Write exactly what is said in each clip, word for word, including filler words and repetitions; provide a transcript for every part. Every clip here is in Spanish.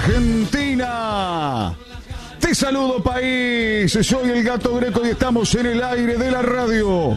Argentina. Te saludo, país. Soy el Gato Greco y estamos en el aire de la radio.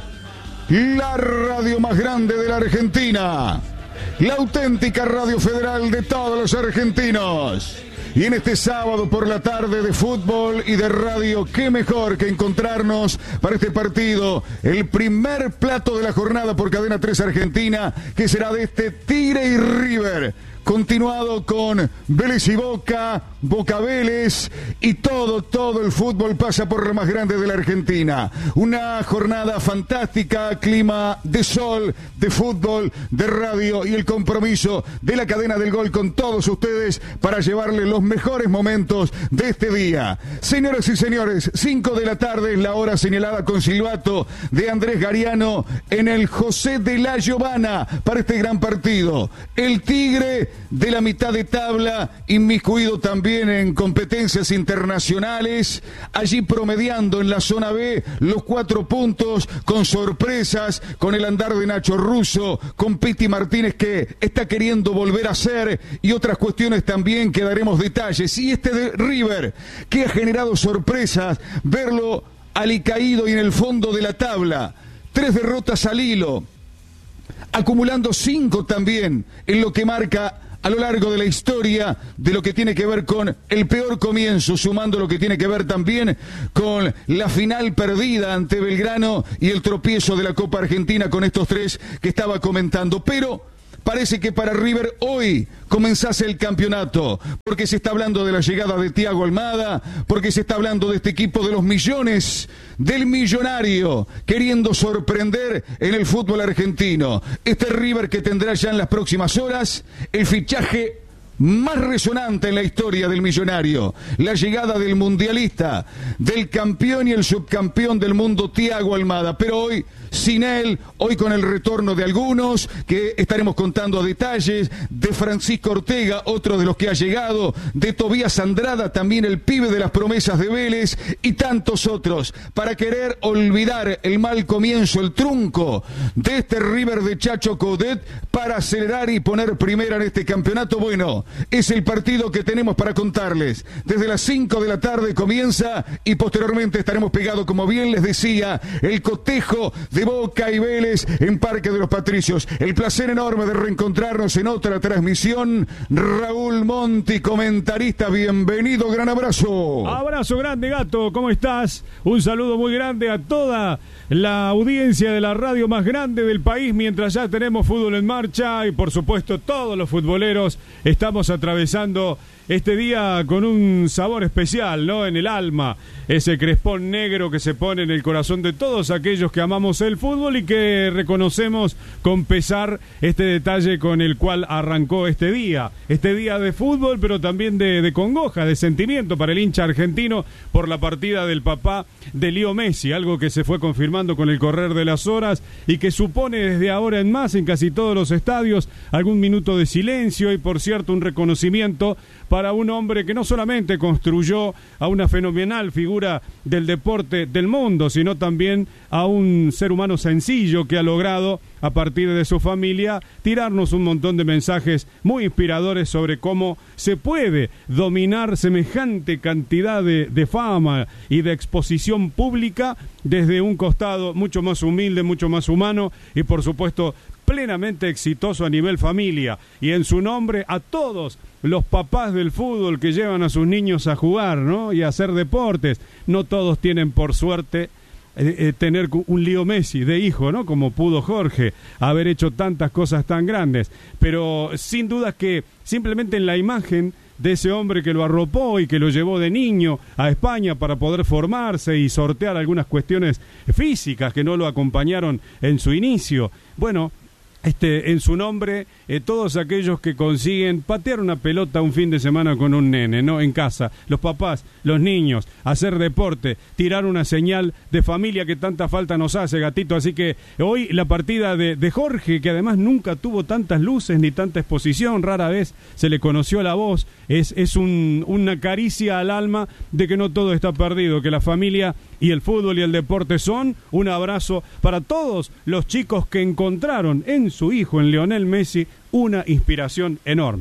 La radio más grande de la Argentina. La auténtica radio federal de todos los argentinos. Y en este sábado por la tarde de fútbol y de radio, qué mejor que encontrarnos para este partido, el primer plato de la jornada por Cadena tres Argentina, que será de este Tigre y River, continuado con Vélez y Boca, Boca Vélez, y todo, todo el fútbol pasa por la más grande de la Argentina. Una jornada fantástica, clima de sol, de fútbol, de radio y el compromiso de la cadena del gol con todos ustedes para llevarles los mejores momentos de este día. Señoras y señores, cinco de la tarde es la hora señalada con silbato de Andrés Gariano en el José de la Giovana para este gran partido. El Tigre de la mitad de tabla, inmiscuido también en competencias internacionales, allí promediando en la zona B los cuatro puntos, con sorpresas, con el andar de Nacho Russo, con Piti Martínez que está queriendo volver a ser, y otras cuestiones también que daremos detalles. Y este de River, que ha generado sorpresas, verlo alicaído y en el fondo de la tabla, tres derrotas al hilo, acumulando cinco también en lo que marca a lo largo de la historia de lo que tiene que ver con el peor comienzo, sumando lo que tiene que ver también con la final perdida ante Belgrano y el tropiezo de la Copa Argentina con estos tres que estaba comentando. Pero parece que para River hoy comenzase el campeonato, porque se está hablando de la llegada de Thiago Almada, porque se está hablando de este equipo de los millones, del millonario, queriendo sorprender en el fútbol argentino. Este River que tendrá ya en las próximas horas el fichaje más resonante en la historia del millonario, la llegada del mundialista, del campeón y el subcampeón del mundo Thiago Almada, pero hoy sin él, hoy con el retorno de algunos que estaremos contando a detalles, de Francisco Ortega, otro de los que ha llegado, de Tobías Andrada, también el pibe de las promesas de Vélez, y tantos otros, para querer olvidar el mal comienzo, el trunco de este River de Chacho Coudet, para acelerar y poner primera en este campeonato. Bueno, es el partido que tenemos para contarles. Desde las cinco de la tarde comienza y posteriormente estaremos pegados, como bien les decía, el cotejo de Boca y Vélez en Parque de los Patricios. El placer enorme de reencontrarnos en otra transmisión. Raúl Monti, comentarista, bienvenido, gran abrazo. Abrazo grande, Gato, ¿cómo estás? Un saludo muy grande a toda la audiencia de la radio más grande del país, mientras ya tenemos fútbol en marcha y por supuesto todos los futboleros estamos atravesando este día con un sabor especial, ¿no? En el alma, ese crespón negro que se pone en el corazón de todos aquellos que amamos el fútbol y que reconocemos con pesar este detalle con el cual arrancó este día, este día de fútbol, pero también de, de congoja, de sentimiento para el hincha argentino por la partida del papá de Leo Messi, algo que se fue confirmando con el correr de las horas y que supone desde ahora en más en casi todos los estadios algún minuto de silencio y, por cierto, un reconocimiento para un hombre que no solamente construyó a una fenomenal figura del deporte del mundo, sino también a un ser humano sencillo que ha logrado, a partir de su familia, tirarnos un montón de mensajes muy inspiradores sobre cómo se puede dominar semejante cantidad de, de fama y de exposición pública desde un costado mucho más humilde, mucho más humano y, por supuesto, plenamente exitoso a nivel familia. Y en su nombre a todos los papás del fútbol que llevan a sus niños a jugar, ¿no? Y a hacer deportes. No todos tienen, por suerte, eh, eh, tener un Leo Messi de hijo, ¿no? Como pudo Jorge haber hecho tantas cosas tan grandes. Pero sin duda que simplemente en la imagen de ese hombre que lo arropó y que lo llevó de niño a España para poder formarse y sortear algunas cuestiones físicas que no lo acompañaron en su inicio. Bueno, Este, en su nombre, eh, todos aquellos que consiguen patear una pelota un fin de semana con un nene, ¿no? En casa, los papás, los niños, hacer deporte, tirar una señal de familia que tanta falta nos hace, Gatito. Así que hoy la partida de, de Jorge, que además nunca tuvo tantas luces ni tanta exposición, rara vez se le conoció la voz, es, es un, una caricia al alma de que no todo está perdido, que la familia y el fútbol y el deporte son un abrazo para todos los chicos que encontraron en su hijo, en Lionel Messi, una inspiración enorme.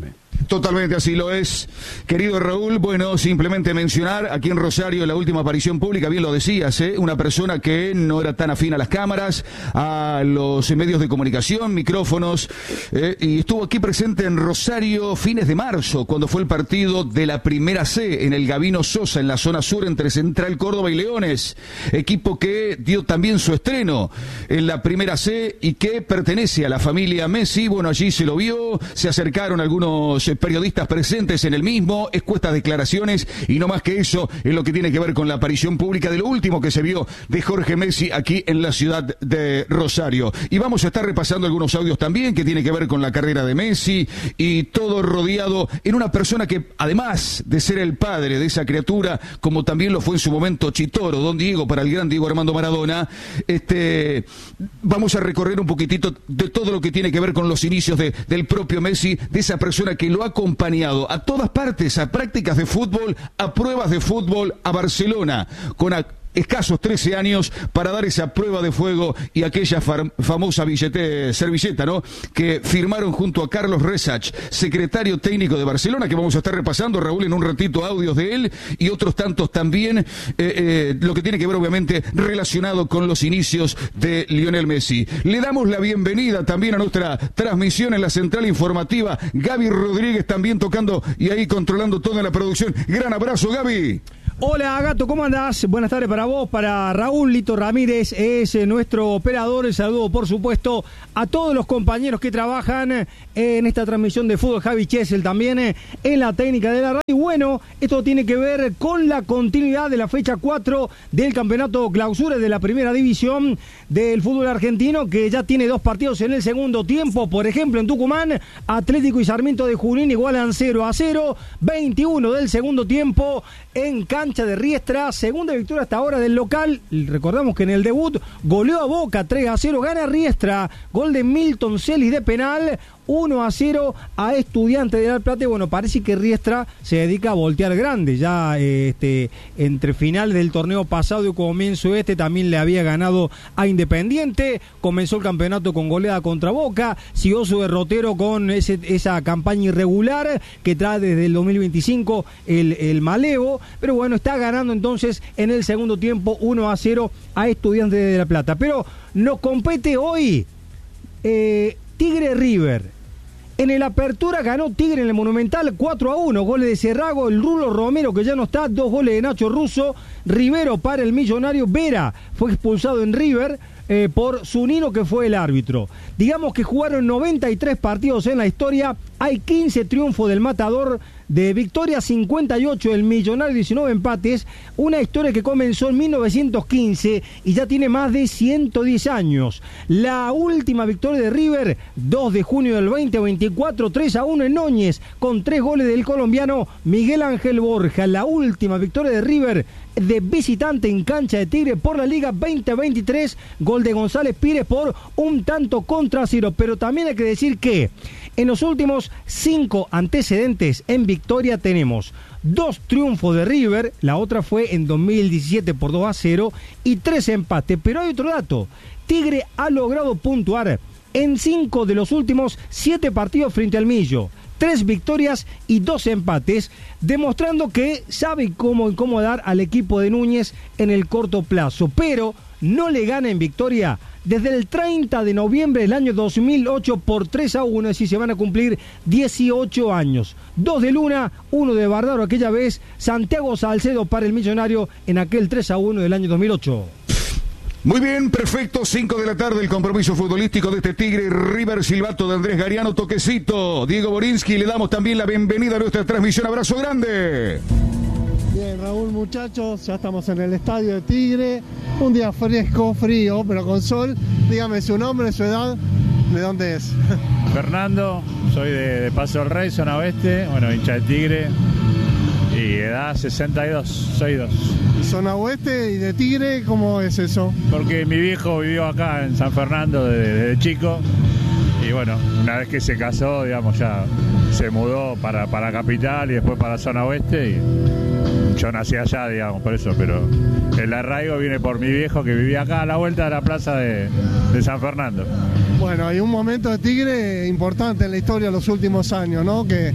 Totalmente así lo es, querido Raúl. Bueno, simplemente mencionar, aquí en Rosario, en la última aparición pública, bien lo decías, ¿eh? Una persona que no era tan afín a las cámaras, a los medios de comunicación, micrófonos, eh, y estuvo aquí presente en Rosario fines de marzo, cuando fue el partido de la Primera C, en el Gabino Sosa, en la zona sur, entre Central Córdoba y Leones, equipo que dio también su estreno en la Primera C y que pertenece a la familia Messi. Bueno, allí se lo vio, se acercaron algunos periodistas presentes en el mismo, escuetas declaraciones y no más que eso en lo que tiene que ver con la aparición pública de lo último que se vio de Jorge Messi aquí en la ciudad de Rosario. Y vamos a estar repasando algunos audios también que tiene que ver con la carrera de Messi y todo rodeado en una persona que, además de ser el padre de esa criatura, como también lo fue en su momento Chitoro, Don Diego para el gran Diego Armando Maradona, este, vamos a recorrer un poquitito de todo lo que tiene que ver con los inicios de, del propio Messi, de esa persona que lo ha acompañado a todas partes, a prácticas de fútbol, a pruebas de fútbol, a Barcelona, con a escasos trece años para dar esa prueba de fuego y aquella far, famosa billete, servilleta, ¿no?, que firmaron junto a Carlos Resach, secretario técnico de Barcelona, que vamos a estar repasando, Raúl, en un ratito audios de él y otros tantos también, eh, eh, lo que tiene que ver obviamente relacionado con los inicios de Lionel Messi. Le damos la bienvenida también a nuestra transmisión en la central informativa, Gaby Rodríguez también tocando y ahí controlando toda la producción. Gran abrazo, Gaby. Hola, Gato, ¿cómo andás? Buenas tardes para vos, para Raúl. Lito Ramírez es nuestro operador. El saludo, por supuesto, a todos los compañeros que trabajan en esta transmisión de fútbol. Javi Chesel también en la técnica de la radio. Y bueno, esto tiene que ver con la continuidad de la fecha cuatro del campeonato clausura de la primera división del fútbol argentino, que ya tiene dos partidos en el segundo tiempo. Por ejemplo, en Tucumán, Atlético y Sarmiento de Junín igualan cero a cero. veintiuno del segundo tiempo en cancha de Riestra, segunda victoria hasta ahora del local. Recordamos que en el debut goleó a Boca tres a cero, gana Riestra, gol de Milton Celis de penal, uno a cero a Estudiantes de La Plata. Y bueno, parece que Riestra se dedica a voltear grande, ya este, entre final del torneo pasado y comienzo este también le había ganado a Independiente, comenzó el campeonato con goleada contra Boca, siguió su derrotero con ese, esa campaña irregular que trae desde el dos mil veinticinco el, el Malevo, pero bueno, está ganando entonces en el segundo tiempo uno a cero a Estudiantes de La Plata. Pero nos compete hoy eh, Tigre River. En el Apertura ganó Tigre en el Monumental cuatro a uno, goles de Cerrago, el Rulo Romero que ya no está, dos goles de Nacho Russo, Rivero para el Millonario, Vera fue expulsado en River eh, por Zunino, que fue el árbitro. Digamos que jugaron noventa y tres partidos en la historia, hay quince triunfos del Matador, de victoria cincuenta y ocho, el Millonario diecinueve empates, una historia que comenzó en mil novecientos quince y ya tiene más de ciento diez años. La última victoria de River, dos de junio del veinte veinticuatro, tres a uno en Núñez, con tres goles del colombiano Miguel Ángel Borja. La última victoria de River de visitante en cancha de Tigre por la Liga veinte veintitrés, gol de González Pires por un tanto contra cero. Pero también hay que decir que en los últimos cinco antecedentes en victoria tenemos dos triunfos de River, la otra fue en dos mil diecisiete por dos a cero, y tres empates. Pero hay otro dato, Tigre ha logrado puntuar en cinco de los últimos siete partidos frente al Millo, tres victorias y dos empates, demostrando que sabe cómo incomodar al equipo de Núñez en el corto plazo, pero no le gana en victoria desde el treinta de noviembre del año dos mil ocho por tres a uno, es decir, se van a cumplir dieciocho años. Dos de Luna, uno de Bardaro aquella vez, Santiago Salcedo para el Millonario en aquel tres a uno del año dos mil ocho. Muy bien, perfecto, cinco de la tarde, el compromiso futbolístico de este Tigre River, silbato de Andrés Gariano, toquecito, Diego Borinsky, le damos también la bienvenida a nuestra transmisión, abrazo grande. Bien, Raúl, muchachos, ya estamos en el estadio de Tigre, un día fresco, frío, pero con sol. Dígame su nombre, su edad, ¿de dónde es? Fernando, soy de, de Paso del Rey, zona oeste, bueno, hincha de Tigre, y edad sesenta y dos, soy dos. ¿Y zona oeste y de Tigre, cómo es eso? Porque mi viejo vivió acá en San Fernando desde, desde chico, y bueno, una vez que se casó, digamos, ya se mudó para, para Capital y después para zona oeste, y yo nací allá, digamos, por eso, pero el arraigo viene por mi viejo que vivía acá a la vuelta de la plaza de, de San Fernando. Bueno, hay un momento de Tigre importante en la historia de los últimos años, ¿no? Que,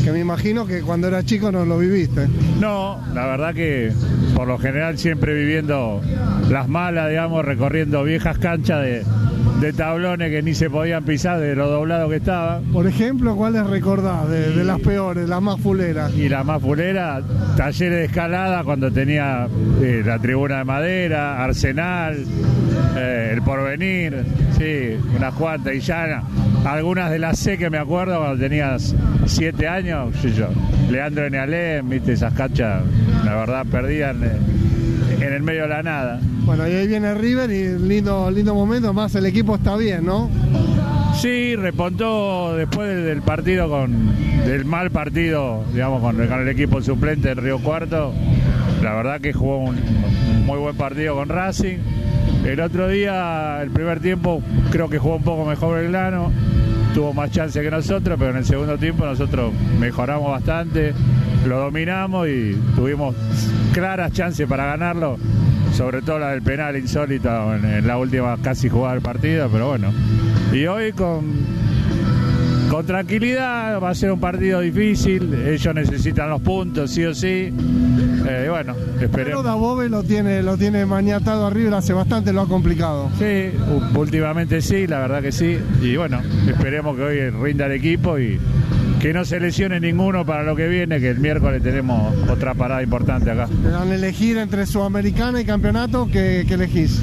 que me imagino que cuando era chico no lo viviste. No, la verdad que por lo general siempre viviendo las malas, digamos, recorriendo viejas canchas de, de tablones que ni se podían pisar de lo doblado que estaban. Por ejemplo, ¿cuáles recordás de, de las peores, las más fuleras? Y la más fulera, talleres de escalada cuando tenía eh, la tribuna de madera, Arsenal, eh, el Porvenir, sí, unas cuantas, y ya algunas de las C que me acuerdo cuando tenías siete años, yo, yo Leandro Enealén, viste, esas canchas, la verdad, perdían en, en el medio de la nada. Bueno, y ahí viene River y lindo, lindo momento, más el equipo está bien, ¿no? Sí, repuntó después del, del partido, con del mal partido, digamos, con, con el equipo suplente en Río Cuarto. La verdad que jugó un, un muy buen partido con Racing. El otro día, el primer tiempo, creo que jugó un poco mejor Belgrano, tuvo más chance que nosotros, pero en el segundo tiempo nosotros mejoramos bastante, lo dominamos y tuvimos claras chances para ganarlo, sobre todo la del penal insólito en, en la última casi jugada del partido, pero bueno. Y hoy con, con tranquilidad, va a ser un partido difícil, ellos necesitan los puntos sí o sí. Eh, bueno, esperemos. Pero Dabove lo tiene, lo tiene maniatado arriba, hace bastante lo ha complicado. Sí, últimamente sí, la verdad que sí. Y bueno, esperemos que hoy rinda el equipo y que no se lesione ninguno para lo que viene, que el miércoles tenemos otra parada importante acá. Te dan a elegir entre Sudamericana y campeonato, ¿qué, qué elegís?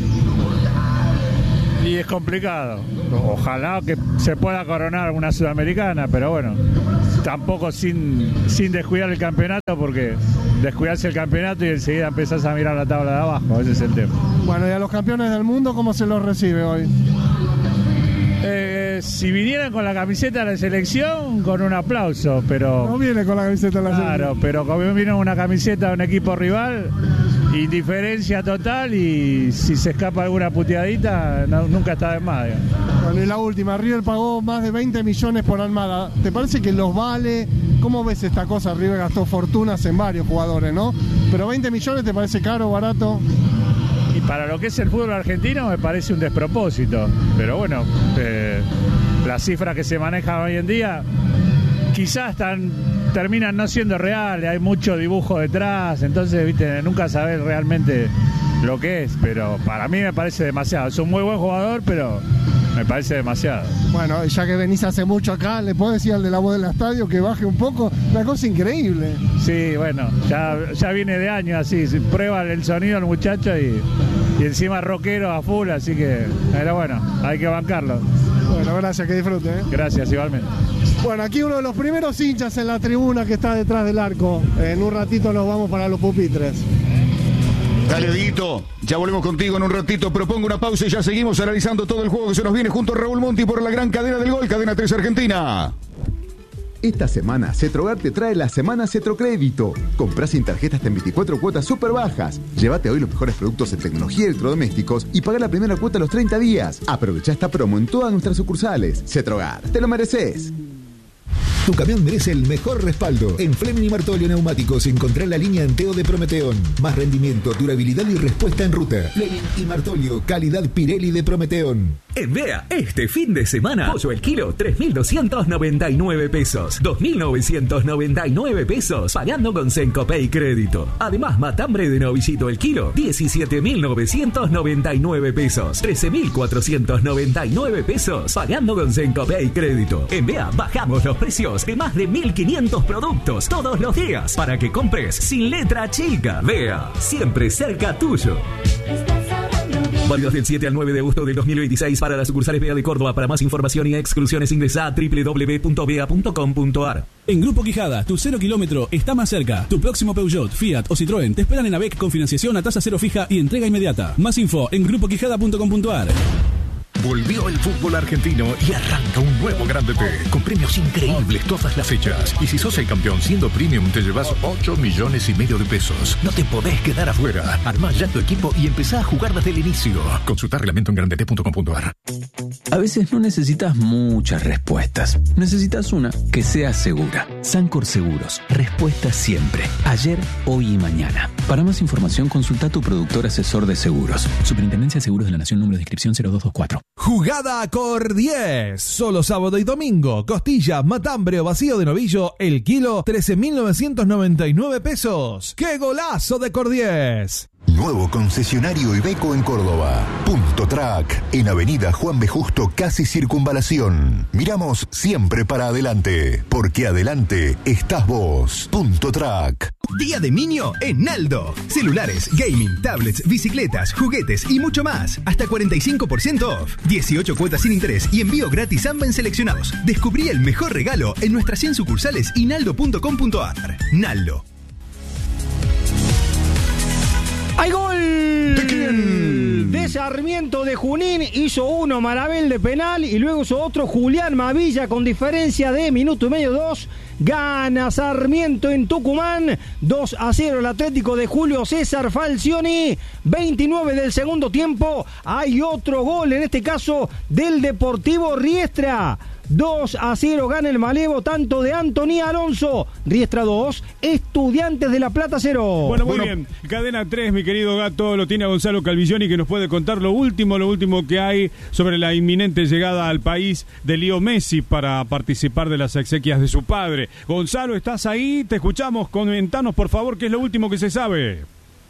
Y es complicado. Ojalá que se pueda coronar una Sudamericana, pero bueno, tampoco sin, sin descuidar el campeonato, porque descuidarse el campeonato y enseguida empezás a mirar la tabla de abajo, ese es el tema. Bueno, y a los campeones del mundo, ¿cómo se los recibe hoy? Eh, si vinieran con la camiseta de la selección, con un aplauso, pero... No viene con la camiseta de la claro, selección. Claro, pero como viene una camiseta de un equipo rival, indiferencia total, y si se escapa alguna puteadita, no, nunca está de más, digamos. Bueno, y la última, River pagó más de veinte millones por Almada. ¿Te parece que los vale? ¿Cómo ves esta cosa? River gastó fortunas en varios jugadores, ¿no? Pero veinte millones, ¿te parece caro, barato? Y para lo que es el fútbol argentino me parece un despropósito. Pero bueno, eh, las cifras que se manejan hoy en día quizás están, terminan no siendo reales, hay mucho dibujo detrás, entonces, viste, nunca sabes realmente lo que es, pero para mí me parece demasiado. Es un muy buen jugador, pero me parece demasiado. Bueno, ya que venís hace mucho acá, ¿le puedo decir al de la voz del estadio que baje un poco? Una cosa increíble. Sí, bueno, ya, ya viene de años así, prueba el sonido el muchacho y, y encima rockero a full, así que, pero bueno, hay que bancarlo. Bueno, gracias, que disfrute, ¿eh? Gracias, igualmente. Bueno, aquí uno de los primeros hinchas en la tribuna que está detrás del arco. En un ratito nos vamos para los pupitres. Dale, Dieguito, ya volvemos contigo en un ratito. Propongo una pausa y ya seguimos analizando todo el juego que se nos viene junto a Raúl Monti por la gran cadena del gol, Cadena tres Argentina. Esta semana, Cetrogar te trae la Semana Cetrocrédito. Comprá sin tarjeta hasta en veinticuatro cuotas súper bajas. Llévate hoy los mejores productos en tecnología y electrodomésticos y pagá la primera cuota a los treinta días. Aprovecha esta promo en todas nuestras sucursales. Cetrogar, te lo mereces. Tu camión merece el mejor respaldo. En Fleming y Martolio Neumáticos encontrá la línea Anteo de Prometeón. Más rendimiento, durabilidad y respuesta en ruta. Fleming y Martolio, calidad Pirelli de Prometeón. En Vea, este fin de semana, pollo el kilo, tres mil doscientos noventa y nueve pesos. dos mil novecientos noventa y nueve pesos, pagando con Sencopay Crédito. Además, matambre de novillito el kilo, diecisiete mil novecientos noventa y nueve pesos. trece mil cuatrocientos noventa y nueve pesos, pagando con Sencopay Crédito. En Vea, bajamos los precios de más de mil quinientos productos todos los días, para que compres sin letra chica. Vea, siempre cerca tuyo. Válidos del siete al nueve de agosto del dos mil veintiséis para las sucursales Vea de Córdoba. Para más información y exclusiones ingresa a doble u doble u doble u punto vea punto com punto a r. En Grupo Quijada, tu cero kilómetro está más cerca. Tu próximo Peugeot, Fiat o Citroën te esperan en AVEC con financiación a tasa cero fija y entrega inmediata. Más info en grupo quijada punto com punto a r. Volvió el fútbol argentino y arranca un nuevo Grande T, con premios increíbles todas las fechas. Y si sos el campeón siendo premium, te llevas ocho millones y medio de pesos. No te podés quedar afuera. Armá ya tu equipo y empezá a jugar desde el inicio. Consulta reglamento en grandete punto com punto a r. A veces no necesitas muchas respuestas. Necesitas una que sea segura. Sancor Seguros. Respuesta siempre. Ayer, hoy y mañana. Para más información, consulta a tu productor asesor de seguros. Superintendencia de Seguros de la Nación, número de inscripción cero dos dos cuatro. Jugada Cor diez. Solo sábado y domingo. Costilla, matambre o vacío de novillo, el kilo, trece mil novecientos noventa y nueve pesos. ¡Qué golazo de Cor diez! Nuevo concesionario Iveco en Córdoba. Punto Track, en Avenida Juan B. Justo, casi Circunvalación. Miramos siempre para adelante, porque adelante estás vos. Punto Track. Día de niño en Naldo. Celulares, gaming, tablets, bicicletas, juguetes y mucho más. Hasta cuarenta y cinco por ciento off. dieciocho cuotas sin interés y envío gratis a en seleccionados. Descubrí el mejor regalo en nuestras cien sucursales y naldo punto com punto ar. Naldo. ¡Hay gol! ¿De quién? De Sarmiento de Junín. Hizo uno Marabel de penal y luego hizo otro Julián Mavilla con diferencia de minuto y medio, dos. Gana Sarmiento en Tucumán. dos a cero el Atlético de Julio César Falcioni. veintinueve del segundo tiempo. Hay otro gol, en este caso del Deportivo Riestra. dos a cero gana el Malevo, tanto de Antonio Alonso. Riestra dos, Estudiantes de La Plata cero. Bueno, muy bueno. bien. Cadena tres, mi querido Gato, lo tiene a Gonzalo Calvilloni, que nos puede contar lo último, lo último que hay sobre la inminente llegada al país de Leo Messi para participar de las exequias de su padre. Gonzalo, ¿estás ahí? Te escuchamos. Comentanos, por favor, qué es lo último que se sabe.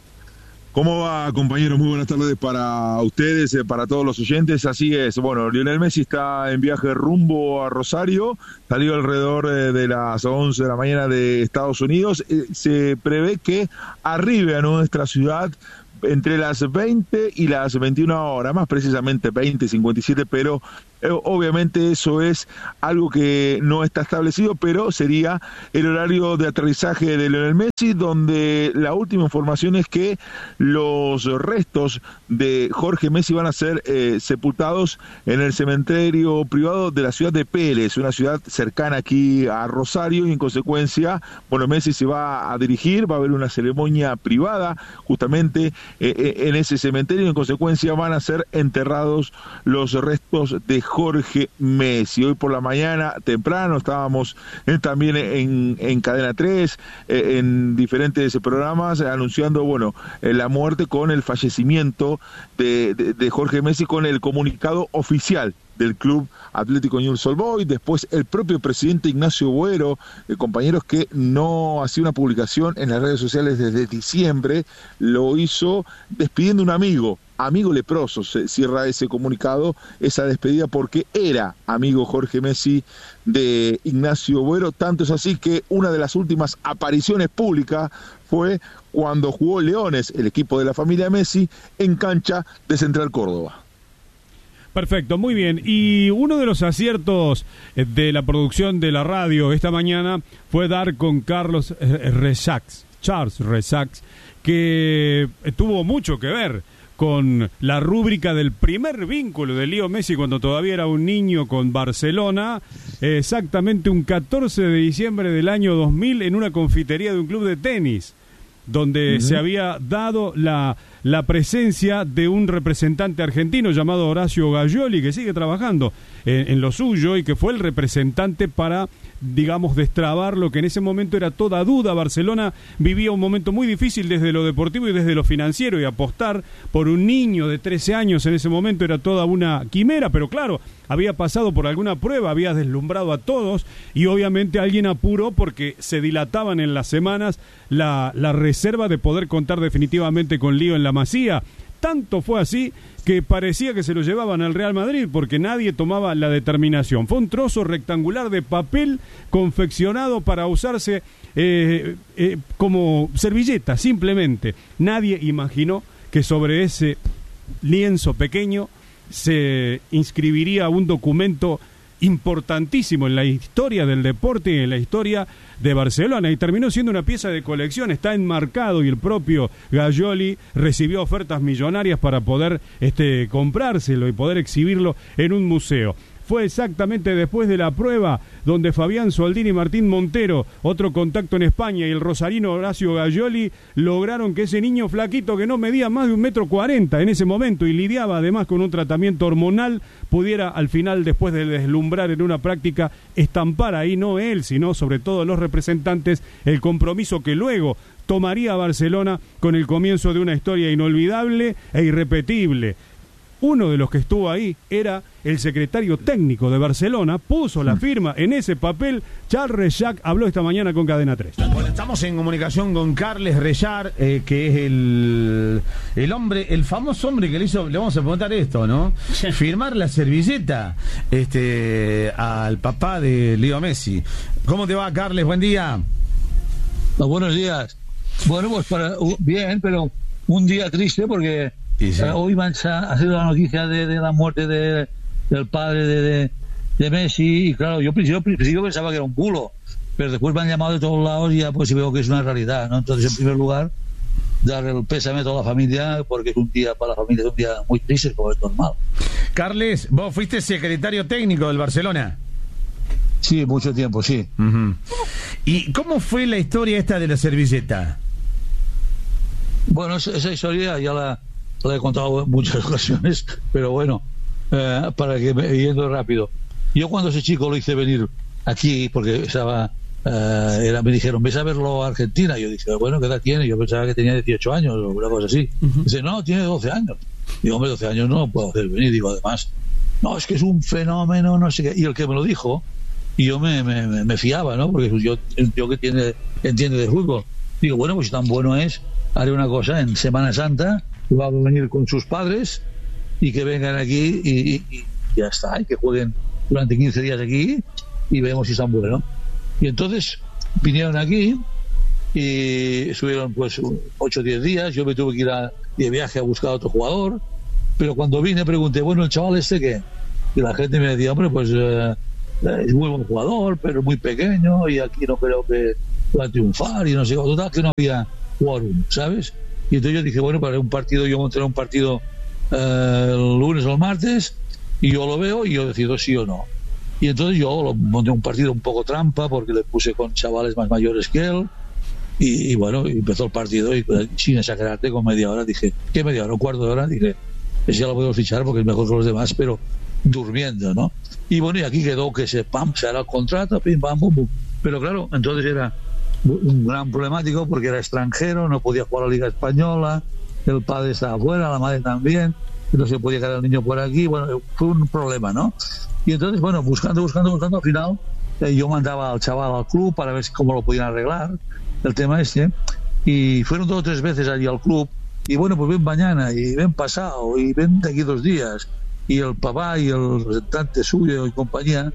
¿Cómo va, compañeros? Muy buenas tardes para ustedes, eh, para todos los oyentes. Así es, bueno, Lionel Messi está en viaje rumbo a Rosario, salió alrededor eh, de las once de la mañana de Estados Unidos. Eh, se prevé que arribe a nuestra ciudad entre las veinte y las veintiuna horas, más precisamente veinte cincuenta y siete, pero eh, obviamente eso es algo que no está establecido, pero sería el horario de aterrizaje de Lionel Messi, donde la última información es que los restos de Jorge Messi van a ser eh, sepultados en el cementerio privado de la ciudad de Pérez, una ciudad cercana aquí a Rosario, y en consecuencia, bueno, Messi se va a dirigir, va a haber una ceremonia privada justamente eh, en ese cementerio, y en consecuencia van a ser enterrados los restos de Jorge Messi. Hoy por la mañana, temprano, estábamos eh, también en, en Cadena tres, eh, en diferentes programas, eh, anunciando, bueno, eh, la muerte con el fallecimiento de, de, de Jorge Messi, con el comunicado oficial del Club Atlético Newell's Old Boys. Después el propio presidente Ignacio Boero, eh, compañeros, que no hacía una publicación en las redes sociales desde diciembre, lo hizo despidiendo a un amigo, amigo leproso. Se cierra ese comunicado, esa despedida, porque era amigo Jorge Messi de Ignacio Boero. Tanto es así que una de las últimas apariciones públicas fue cuando jugó Leones, el equipo de la familia Messi, en cancha de Central Córdoba. Perfecto, muy bien. Y uno de los aciertos de la producción de la radio esta mañana fue dar con Carlos Resax, Charles Resax, que tuvo mucho que ver con la rúbrica del primer vínculo de Leo Messi cuando todavía era un niño con Barcelona, exactamente un catorce de diciembre del año dos mil, en una confitería de un club de tenis, donde uh-huh. se había dado la, la presencia de un representante argentino llamado Horacio Gayoli, que sigue trabajando en, en lo suyo y que fue el representante para, digamos, destrabar lo que en ese momento era toda duda. Barcelona vivía un momento muy difícil desde lo deportivo y desde lo financiero, y apostar por un niño de trece años en ese momento era toda una quimera, pero claro, había pasado por alguna prueba, había deslumbrado a todos, y obviamente alguien apuró porque se dilataban en las semanas la, la reserva de poder contar definitivamente con Leo en la Masía. Tanto fue así que parecía que se lo llevaban al Real Madrid porque nadie tomaba la determinación. Fue un trozo rectangular de papel confeccionado para usarse eh, eh, como servilleta, simplemente. Nadie imaginó que sobre ese lienzo pequeño se inscribiría un documento importantísimo en la historia del deporte y en la historia de Barcelona, y terminó siendo una pieza de colección. Está enmarcado y el propio Gayoli recibió ofertas millonarias para poder este, comprárselo y poder exhibirlo en un museo. Fue exactamente después de la prueba donde Fabián Soldini y Martín Montero, otro contacto en España, y el rosarino Horacio Gayoli lograron que ese niño flaquito, que no medía más de un metro cuarenta en ese momento y lidiaba además con un tratamiento hormonal, pudiera al final, después de deslumbrar en una práctica, estampar ahí, no él, sino sobre todo los representantes, el compromiso que luego tomaría a Barcelona con el comienzo de una historia inolvidable e irrepetible. Uno de los que estuvo ahí era el secretario técnico de Barcelona, puso la firma en ese papel. Charles Rechac habló esta mañana con Cadena tres. Bueno, estamos en comunicación con Carles Rechac, eh, que es el, el hombre, el famoso hombre que le hizo, le vamos a preguntar esto, ¿no? Sí. Firmar la servilleta este, al papá de Leo Messi. ¿Cómo te va, Carles? Buen día. Oh, buenos días. Bueno, pues para, uh, bien, pero un día triste porque... Sí, sí. Uh, hoy van a hacer la noticia de, de la muerte de, del padre de, de, de Messi y claro, yo principio, principio pensaba que era un bulo, pero después me han llamado de todos lados y ya pues veo que es una realidad, ¿no? Entonces, en primer lugar, dar el pésame a toda la familia porque es un día para la familia, es un día muy triste como es normal. Carles, vos fuiste secretario técnico del Barcelona. Sí, mucho tiempo, sí. Uh-huh. ¿Y cómo fue la historia esta de la servilleta? Bueno, esa historia ya la la he contado en muchas ocasiones, pero bueno, eh, para que me yendo rápido. Yo cuando ese chico lo hice venir aquí, porque estaba, eh, era, me dijeron, ves a verlo a Argentina. Yo dije, bueno, ¿qué edad tiene? Yo pensaba que tenía dieciocho años o una cosa así. Uh-huh. Dice, no, tiene doce años. Digo, hombre, doce años no lo puedo hacer venir. Digo, además, no, es que es un fenómeno, no sé qué. Y el que me lo dijo, y yo me, me, me fiaba, ¿no? Porque yo, yo que tiene, entiende de fútbol. Digo, bueno, pues tan bueno es, haré una cosa en Semana Santa, va a venir con sus padres y que vengan aquí y, y, y ya está, y que jueguen durante quince días aquí y vemos si están buenos. Y entonces vinieron aquí y estuvieron pues ocho o diez días. Yo me tuve que ir a, de viaje a buscar a otro jugador, pero cuando vine pregunté, bueno, el chaval este qué, y la gente me decía, hombre, pues eh, es muy buen jugador pero muy pequeño y aquí no creo que va a triunfar y no sé, total que no había quórum, ¿sabes? Y entonces yo dije, bueno, para un partido, yo monté un partido eh, el lunes o el martes, y yo lo veo y yo decido sí o no. Y entonces yo lo monté un partido un poco trampa, porque le puse con chavales más mayores que él, y, y bueno, empezó el partido, y sin exagerarte, con media hora dije, ¿qué media hora? Un cuarto de hora, dije, ese ya lo puedo fichar porque es mejor que los demás, pero durmiendo, ¿no? Y bueno, y aquí quedó que se, pam, se hará el contrato, pim, pam, pum, pum. Pero claro, entonces era un gran problemático porque era extranjero, no podía jugar a la Liga Española, el padre estaba fuera, la madre también, no se podía quedar el niño por aquí, bueno, fue un problema, ¿no? Y entonces, bueno, buscando, buscando, buscando, al final eh, yo mandaba al chaval al club para ver cómo lo podían arreglar, el tema este, y fueron dos o tres veces allí al club, y bueno, pues ven mañana, y ven pasado, y ven de aquí dos días, y el papá y el representante suyo y compañía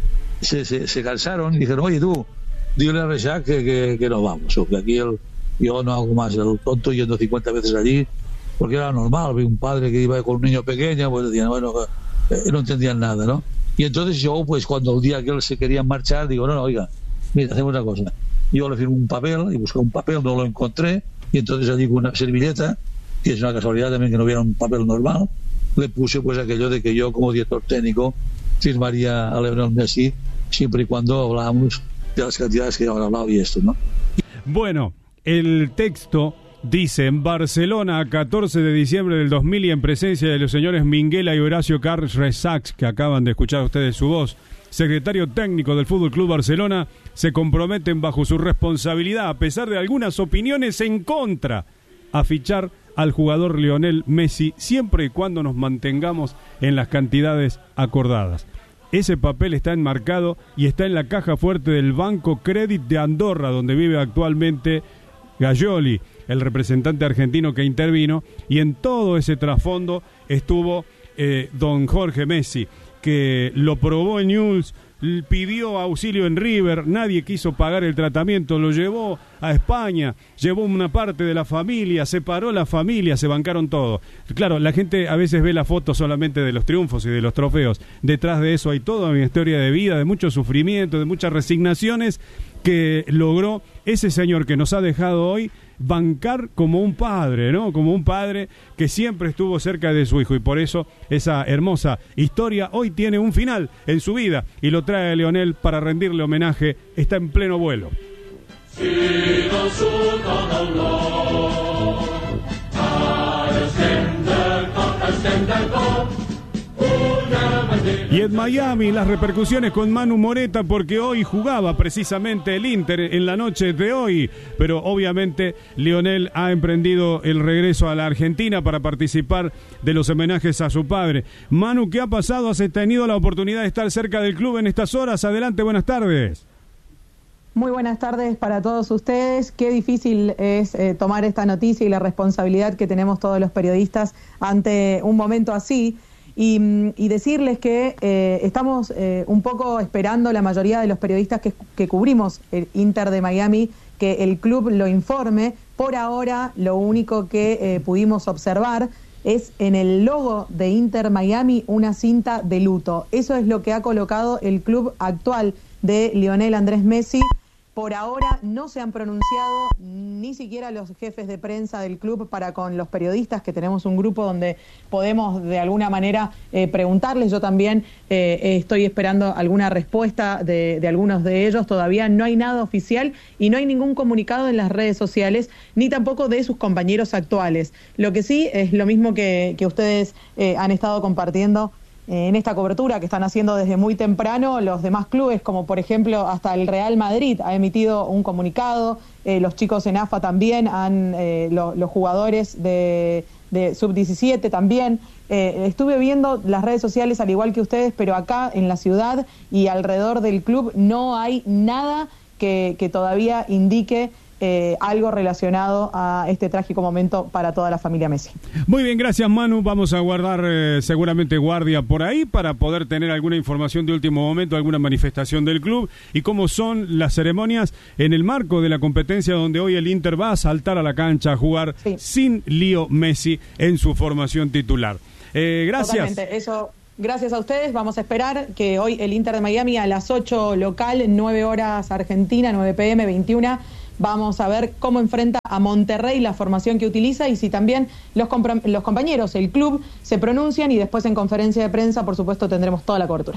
se, se, se cansaron y dijeron, oye tú, dile a Rechac que, que, que nos vamos, o que aquí el, yo no hago más el tonto yendo cincuenta veces allí, porque era normal, vi un padre que iba con un niño pequeño, pues decían, bueno, eh, no entendían nada, ¿no? Y entonces yo, pues cuando el día que él se quería marchar, digo, no, no, oiga, mira, hacemos una cosa, yo le firmo un papel, y busqué un papel, no lo encontré, y entonces allí con una servilleta, que es una casualidad también que no hubiera un papel normal, le puse pues aquello de que yo como director técnico firmaría a Lionel Messi siempre y cuando hablábamos de las cantidades que ahora hablado y esto, ¿no? Bueno, el texto dice: en Barcelona, catorce de diciembre del dos mil, y en presencia de los señores Minguela y Horacio Carles Rechac, que acaban de escuchar ustedes su voz, secretario técnico del Fútbol Club Barcelona, se comprometen bajo su responsabilidad, a pesar de algunas opiniones en contra, a fichar al jugador Lionel Messi, siempre y cuando nos mantengamos en las cantidades acordadas. Ese papel está enmarcado y está en la caja fuerte del Banco Credit de Andorra, donde vive actualmente Gayoli, el representante argentino que intervino, y en todo ese trasfondo estuvo eh, don Jorge Messi, que lo probó en Newell's, pidió auxilio en River, nadie quiso pagar el tratamiento, lo llevó a España, llevó una parte de la familia, separó la familia, se bancaron todo. Claro, la gente a veces ve la foto solamente de los triunfos y de los trofeos. Detrás de eso hay toda una historia de vida, de mucho sufrimiento, de muchas resignaciones que logró ese señor que nos ha dejado hoy bancar como un padre, ¿no? Como un padre que siempre estuvo cerca de su hijo, y por eso esa hermosa historia hoy tiene un final en su vida y lo trae Lionel para rendirle homenaje. Está en pleno vuelo. Y en Miami las repercusiones con Manu Moreta, porque hoy jugaba precisamente el Inter en la noche de hoy, pero obviamente Lionel ha emprendido el regreso a la Argentina para participar de los homenajes a su padre. Manu, ¿qué ha pasado? ¿Has tenido la oportunidad de estar cerca del club en estas horas? Adelante, buenas tardes. Muy buenas tardes para todos ustedes. Qué difícil es eh, tomar esta noticia y la responsabilidad que tenemos todos los periodistas ante un momento así. Y, y decirles que eh, estamos eh, un poco esperando la mayoría de los periodistas que, que cubrimos el Inter de Miami, que el club lo informe. Por ahora, lo único que eh, pudimos observar es en el logo de Inter Miami una cinta de luto. Eso es lo que ha colocado el club actual de Lionel Andrés Messi. Por ahora no se han pronunciado ni siquiera los jefes de prensa del club para con los periodistas, que tenemos un grupo donde podemos de alguna manera eh, preguntarles. Yo también eh, estoy esperando alguna respuesta de, de algunos de ellos. Todavía no hay nada oficial y no hay ningún comunicado en las redes sociales, ni tampoco de sus compañeros actuales. Lo que sí es lo mismo que, que ustedes eh, han estado compartiendo en esta cobertura que están haciendo desde muy temprano los demás clubes, como por ejemplo hasta el Real Madrid ha emitido un comunicado, eh, los chicos en A F A también, han, eh, lo, los jugadores de, de sub diecisiete también. Eh, estuve viendo las redes sociales al igual que ustedes, pero acá en la ciudad y alrededor del club no hay nada que, que todavía indique Eh, algo relacionado a este trágico momento para toda la familia Messi. Muy bien, gracias Manu. Vamos a guardar eh, seguramente guardia por ahí para poder tener alguna información de último momento, alguna manifestación del club y cómo son las ceremonias en el marco de la competencia donde hoy el Inter va a saltar a la cancha a jugar sí. sin Leo Messi en su formación titular. Eh, gracias. Totalmente, eso... Gracias a ustedes, vamos a esperar que hoy el Inter de Miami a las ocho local, nueve horas Argentina, nueve pe eme, veintiuna, vamos a ver cómo enfrenta a Monterrey, la formación que utiliza y si también los, los compañeros, el club, se pronuncian y después en conferencia de prensa, por supuesto, tendremos toda la cobertura.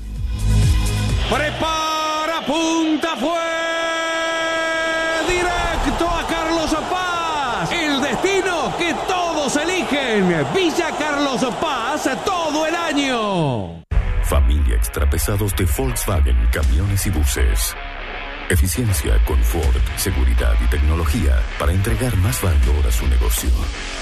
Prepara, punta, fue directo a Carlos Paz, el destino que todos eligen, Villa Carlos Paz, todo el año. Familia Extrapesados de Volkswagen, camiones y buses. Eficiencia, confort, seguridad y tecnología para entregar más valor a su negocio.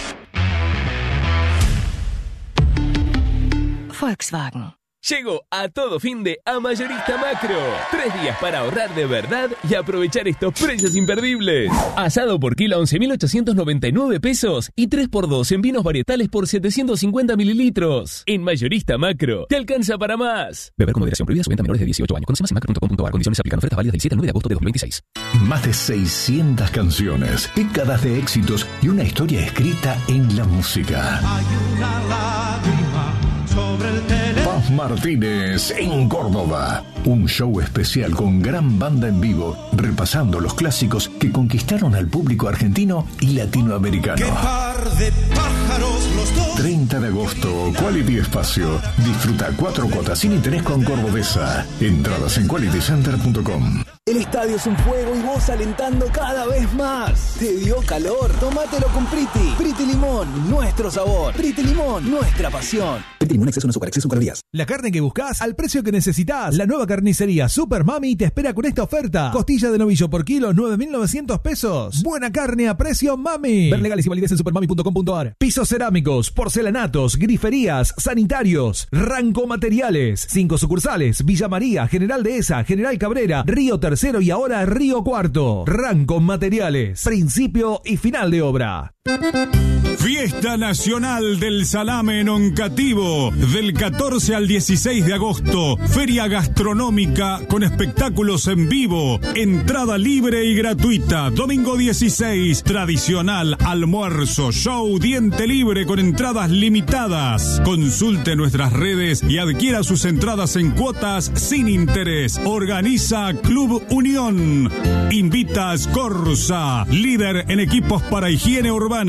Volkswagen. Llego a todo fin de a Mayorista Macro. Tres días para ahorrar de verdad y aprovechar estos precios imperdibles. Asado por kilo a once mil ochocientos noventa y nueve pesos y tres por dos en vinos varietales por setecientos cincuenta mililitros. En Mayorista Macro te alcanza para más. Beber con moderación, prohibida su venta a menores de dieciocho años. Conoce más en macro punto com punto a r. Condiciones aplican. Ofertas válidas del siete al nueve de agosto de dos mil veintiséis. Más de seiscientas canciones, décadas de éxitos y una historia escrita en la música. Hay una lágrima sobre el teléfono. Paz Martínez en Córdoba. Un show especial con gran banda en vivo, repasando los clásicos que conquistaron al público argentino y latinoamericano. ¡Qué par de pájaros los dos! treinta de agosto, Quality Espacio. Disfruta cuatro cuotas sin interés con Cordobesa. Entradas en quality center punto com. El estadio es un fuego y vos alentando cada vez más. ¿Te dio calor? Tómatelo con Priti. Priti Limón, nuestro sabor. Priti Limón, nuestra pasión. Priti Limón, exceso no azúcar, exceso calorías. La carne que buscas al precio que necesitas. La nueva carnicería Super Mami te espera con esta oferta. Costilla de novillo por kilo, nueve mil novecientos pesos. Buena carne a precio Mami. Ver legales y validez en supermami punto com punto a r. Pisos cerámicos, porcelanatos, griferías, sanitarios, Ranco Materiales. Cinco sucursales: Villa María, General Dehesa, General Cabrera, Río Tercero y ahora Río Cuarto. Ranco Materiales. Principio y final de obra. Fiesta Nacional del Salame en Oncativo, del catorce al dieciséis de agosto. Feria gastronómica con espectáculos en vivo. Entrada libre y gratuita. Domingo dieciséis, tradicional almuerzo, show, diente libre con entradas limitadas. Consulte nuestras redes y adquiera sus entradas en cuotas sin interés. Organiza Club Unión. Invita a Scorza, líder en equipos para higiene urbana.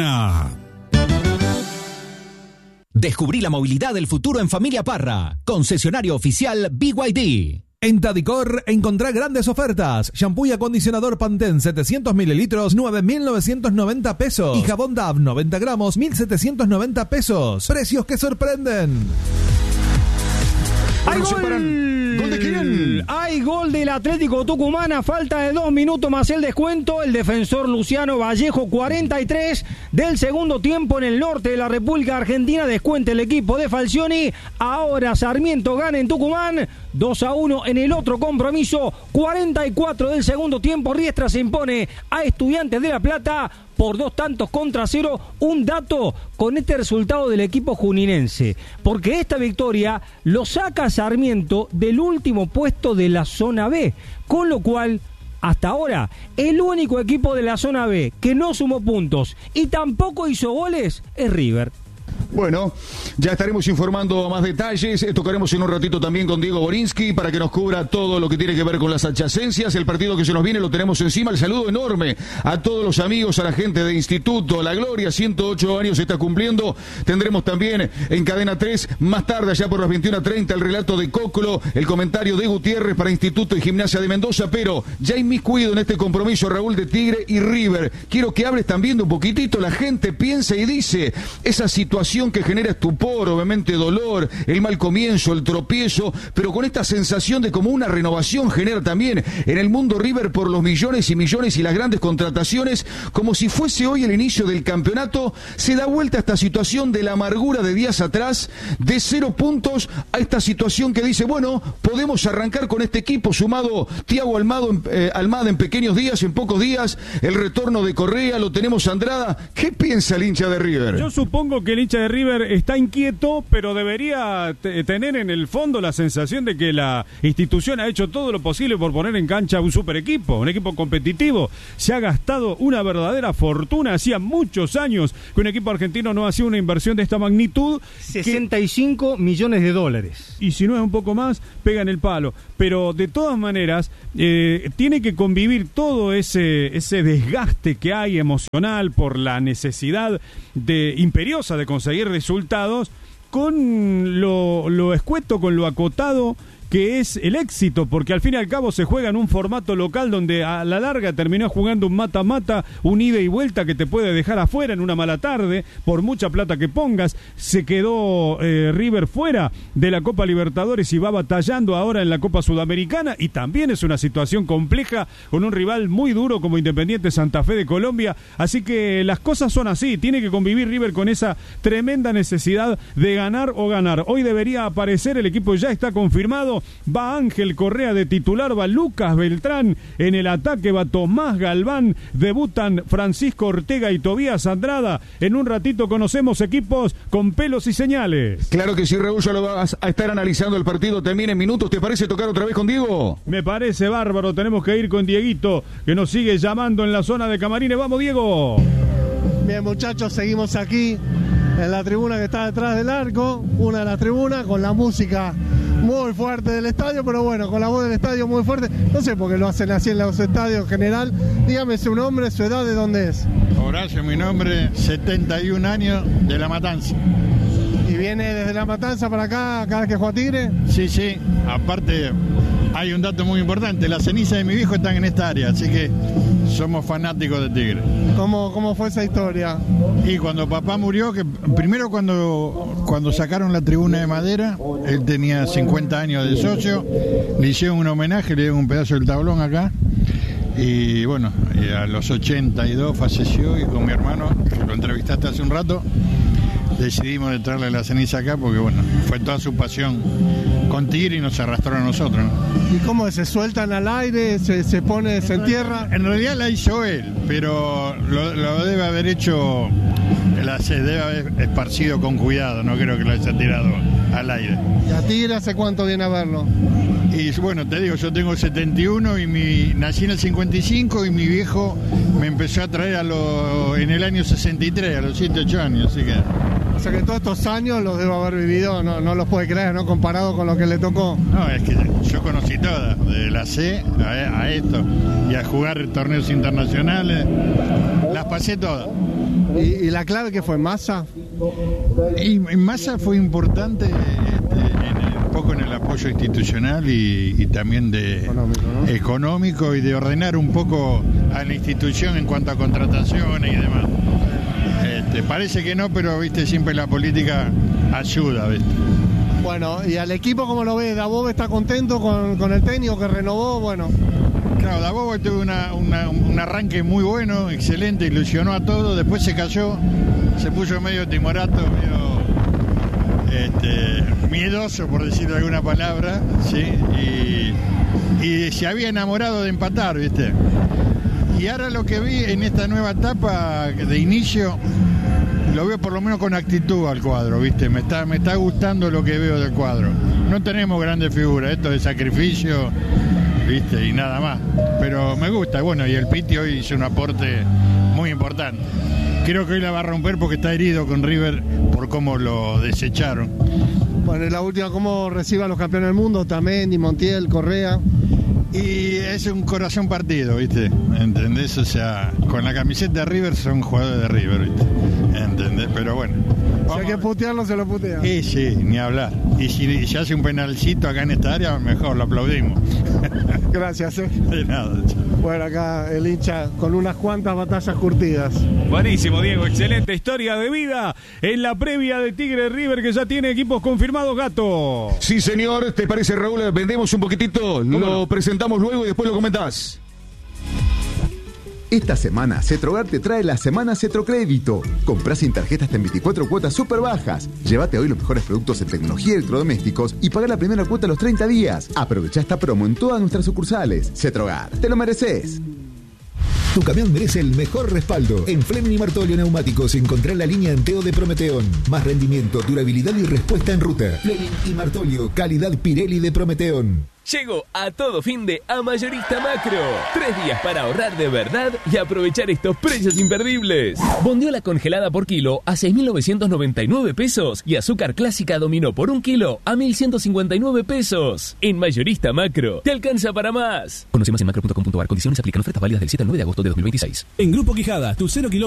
Descubrí la movilidad del futuro en Familia Parra. Concesionario oficial B Y D. En Tadicor encontrá grandes ofertas. Shampoo y acondicionador Pantene setecientos mililitros, nueve mil novecientos noventa pesos. Y jabón Dove noventa gramos, mil setecientos noventa pesos. Precios que sorprenden. ¡Hay gol! ¿Gol de quién? Hay gol del Atlético Tucumán a falta de dos minutos más el descuento. El defensor Luciano Vallejo, cuarenta y tres del segundo tiempo en el norte de la República Argentina. Descuenta el equipo de Falcioni. Ahora Sarmiento gana en Tucumán. dos a uno en el otro compromiso. cuarenta y cuatro del segundo tiempo. Riestra se impone a Estudiantes de La Plata por dos tantos contra cero. Un dato con este resultado del equipo juninense, porque esta victoria lo saca Sarmiento del último puesto de la zona B, con lo cual hasta ahora el único equipo de la zona B que no sumó puntos y tampoco hizo goles es River. Bueno, ya estaremos informando más detalles. Eh, tocaremos en un ratito también con Diego Borinsky para que nos cubra todo lo que tiene que ver con las adyacencias. El partido que se nos viene lo tenemos encima. El saludo enorme a todos los amigos, a la gente de Instituto La Gloria. ciento ocho años se está cumpliendo. Tendremos también en Cadena tres, más tarde, allá por las veintiuna treinta, el relato de Coclo, el comentario de Gutiérrez para Instituto y Gimnasia de Mendoza. Pero ya inmiscuido en este compromiso, Raúl, de Tigre y River. Quiero que hables también de un poquitito. La gente piensa y dice esa situación que genera estupor, obviamente dolor, el mal comienzo, el tropiezo, pero con esta sensación de como una renovación genera también en el mundo River por los millones y millones y las grandes contrataciones, como si fuese hoy el inicio del campeonato. Se da vuelta a esta situación de la amargura de días atrás, de cero puntos, a esta situación que dice, bueno, podemos arrancar con este equipo, sumado Thiago Almada, eh, Almada en pequeños días, en pocos días, el retorno de Correa, lo tenemos Andrada. ¿Qué piensa el hincha de River? Yo supongo que el hincha de River está inquieto, pero debería t- tener en el fondo la sensación de que la institución ha hecho todo lo posible por poner en cancha un super equipo, un equipo competitivo. Se ha gastado una verdadera fortuna. Hacía muchos años que un equipo argentino no hacía una inversión de esta magnitud. sesenta y cinco que... millones de dólares. Y si no es un poco más, pegan el palo. Pero de todas maneras, eh, tiene que convivir todo ese, ese desgaste que hay emocional por la necesidad de, imperiosa de conseguir resultados, con lo, lo escueto, con lo acotado que es el éxito, porque al fin y al cabo se juega en un formato local donde a la larga terminó jugando un mata-mata, un ida y vuelta que te puede dejar afuera en una mala tarde, por mucha plata que pongas. Se quedó eh, River fuera de la Copa Libertadores y va batallando ahora en la Copa Sudamericana, y también es una situación compleja con un rival muy duro como Independiente Santa Fe de Colombia. Así que las cosas son así, tiene que convivir River con esa tremenda necesidad de ganar o ganar. Hoy debería aparecer, el equipo ya está confirmado. Va Ángel Correa de titular, va Lucas Beltrán en el ataque, va Tomás Galván, debutan Francisco Ortega y Tobías Andrada. En un ratito conocemos equipos con pelos y señales. Claro que sí, Raúl, ya lo vas a estar analizando el partido también en minutos. ¿Te parece tocar otra vez con Diego? Me parece bárbaro, tenemos que ir con Dieguito, que nos sigue llamando en la zona de camarines. ¡Vamos, Diego! Bien, muchachos, seguimos aquí en la tribuna que está detrás del arco, una de las tribunas con la música muy fuerte del estadio, pero bueno, con la voz del estadio muy fuerte. No sé por qué lo hacen así en los estadios en general. Dígame su nombre, su edad, ¿de dónde es? Horacio, mi nombre, setenta y un años, de La Matanza. ¿Y viene desde La Matanza para acá cada vez que juega Tigre? Sí, sí, aparte hay un dato muy importante, las cenizas de mi viejo están en esta área, así que somos fanáticos de Tigre. ¿Cómo, cómo fue esa historia? Y cuando papá murió, que primero cuando, cuando sacaron la tribuna de madera, él tenía cincuenta años de socio, le hicieron un homenaje, le dieron un pedazo del tablón acá, y bueno, y a los ochenta y dos falleció, y con mi hermano, que lo entrevistaste hace un rato, decidimos de traerle la ceniza acá porque bueno, fue toda su pasión con Tigre y nos arrastró a nosotros, ¿no? ¿Y cómo se sueltan al aire, se, se pone, se entierra? En realidad la hizo él, pero lo, lo debe haber hecho, la, se debe haber esparcido con cuidado, no creo que lo haya tirado al aire. ¿Y a Tigre hace cuánto viene a verlo? Y bueno, te digo, yo tengo setenta y uno y mi, nací en el cincuenta y cinco y mi viejo me empezó a traer a lo, en el año sesenta y tres, a los siete, ocho años, así que... O sea que todos estos años los debo haber vivido, no, no los puede creer, ¿no? Comparado con lo que le tocó. No, es que yo conocí todas, de la C a, a esto, y a jugar torneos internacionales, las pasé todas. ¿Y, y la clave que fue Massa? Y, y Massa fue importante este, en, un poco en el apoyo institucional y, y también de económico, ¿no? económico y de ordenar un poco a la institución en cuanto a contrataciones y demás. Este, parece que no, pero viste, siempre la política ayuda, ¿viste? Bueno, y al equipo, ¿cómo lo ves? Dabov está contento con, con el técnico que renovó, bueno. Claro, Dabov tuvo una, una, un arranque muy bueno, excelente, ilusionó a todos, después se cayó, se puso medio timorato, medio este, miedoso, por decirlo de alguna palabra, ¿sí? Y, y se había enamorado de empatar, ¿viste? Y ahora lo que vi en esta nueva etapa de inicio, lo veo por lo menos con actitud al cuadro, ¿viste? Me está, me está gustando lo que veo del cuadro. No tenemos grandes figuras, esto de sacrificio, ¿viste? Y nada más. Pero me gusta, bueno, y el Piti hoy hizo un aporte muy importante. Creo que hoy la va a romper porque está herido con River por cómo lo desecharon. Bueno, y la última, ¿cómo recibe a los campeones del mundo? Tamendi, Montiel, Correa. Y es un corazón partido, ¿viste? ¿Entendés? O sea, con la camiseta de River son jugadores de River, ¿viste? ¿Entendés? Pero bueno. Si hay que putearlo, se lo putea. Sí, sí, ni hablar. Y si se hace un penalcito acá en esta área, mejor, lo aplaudimos. Gracias, eh. De nada. Bueno, acá el hincha con unas cuantas batallas curtidas. Buenísimo, Diego. Excelente historia de vida en la previa de Tigre River, que ya tiene equipos confirmados, Gato. Sí, señor. ¿Te parece, Raúl? Vendemos un poquitito, lo no? presentamos luego y después lo comentás. Esta semana, Cetrogar te trae la Semana Cetrocrédito. Comprás sin tarjeta hasta en veinticuatro cuotas súper bajas. Llévate hoy los mejores productos en tecnología y electrodomésticos y paga la primera cuota a los treinta días. Aprovecha esta promo en todas nuestras sucursales. Cetrogar, te lo mereces. Tu camión merece el mejor respaldo. En Fleming y Martolio Neumáticos encontrá la línea Enteo de Prometeón. Más rendimiento, durabilidad y respuesta en ruta. Fleming y Martolio, calidad Pirelli de Prometeón. Llegó a todo fin de a Mayorista Macro. Tres días para ahorrar de verdad y aprovechar estos precios imperdibles. Bondiola congelada por kilo a seis mil novecientos noventa y nueve pesos y azúcar clásica dominó por un kilo a mil ciento cincuenta y nueve pesos. En Mayorista Macro, te alcanza para más. Conoce más en macro punto com punto a r. Condiciones aplican. Ofertas válidas del siete al nueve de agosto de dos mil veintiséis. En Grupo Quijada, tu cero kilómetros.